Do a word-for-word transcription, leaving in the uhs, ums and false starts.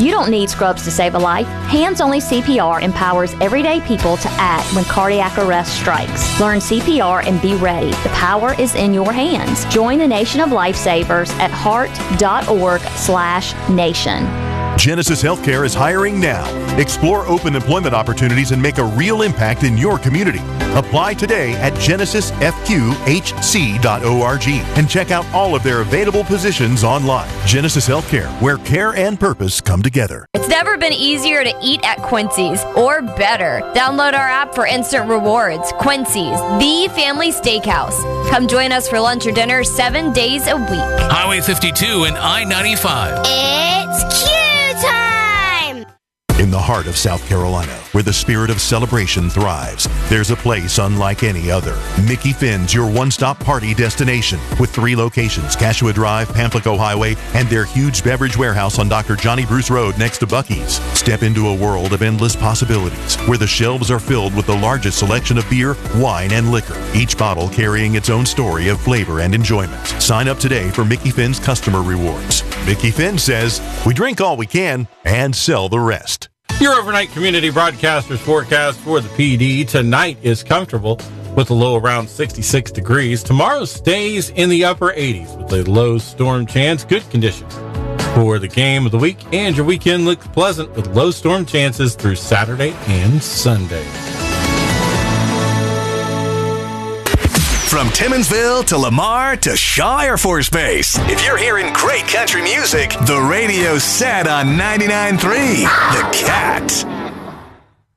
You don't need scrubs to save a life. Hands-Only C P R empowers everyday people to act when cardiac arrest strikes. Learn C P R and be ready. The power is in your hands. Join the Nation of Lifesavers at heart.org slash nation. Genesis Healthcare is hiring now. Explore open employment opportunities and make a real impact in your community. Apply today at genesis f q h c dot org and check out all of their available positions online. Genesis Healthcare, where care and purpose come together. It's never been easier to eat at Quincy's, or better. Download our app for instant rewards. Quincy's, the family steakhouse. Come join us for lunch or dinner seven days a week. Highway fifty-two and I ninety-five. It's Q time! In the heart of South Carolina, where the spirit of celebration thrives, there's a place unlike any other. Mickey Finn's your one-stop party destination with three locations, Cashua Drive, Pamplico Highway, and their huge beverage warehouse on Doctor Johnny Bruce Road next to Buc-ee's. Step into a world of endless possibilities where the shelves are filled with the largest selection of beer, wine, and liquor, each bottle carrying its own story of flavor and enjoyment. Sign up today for Mickey Finn's customer rewards. Mickey Finn says, we drink all we can and sell the rest. Your overnight community broadcaster's forecast for the P D tonight is comfortable with a low around sixty-six degrees. Tomorrow stays in the upper eighties with a low storm chance. Good conditions for the game of the week, and your weekend looks pleasant with low storm chances through Saturday and Sunday. From Timminsville to Lamar to Shaw Air Force Base. If you're hearing great country music, the radio's set on ninety-nine point three. The Cat.